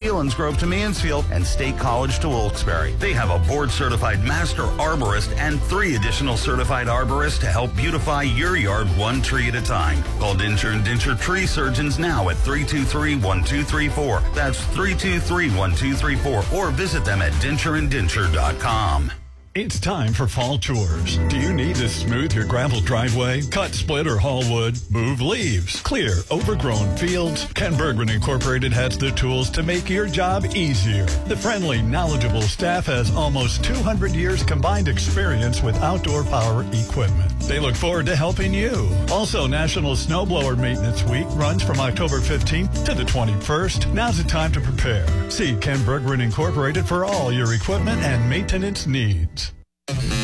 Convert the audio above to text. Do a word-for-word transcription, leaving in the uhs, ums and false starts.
Selinsgrove to Mansfield, and State College to Wilkes-Barre. They have a board-certified master arborist and three additional certified arborists to help beautify your yard one tree at a time. Call Dincher and Dincher Tree Surgeons now at three two three, one two three four. That's three two three, one two three four. Or visit them at dincher and dincher dot com. It's time for fall chores. Do you need to smooth your gravel driveway, cut, split, or haul wood, move leaves, clear overgrown fields? Ken Bergman Incorporated has the tools to make your job easier. The friendly, knowledgeable staff has almost two hundred years combined experience with outdoor power equipment. They look forward to helping you. Also, National Snowblower Maintenance Week runs from October fifteenth to the twenty-first. Now's the time to prepare. See Ken Bergman Incorporated for all your equipment and maintenance needs.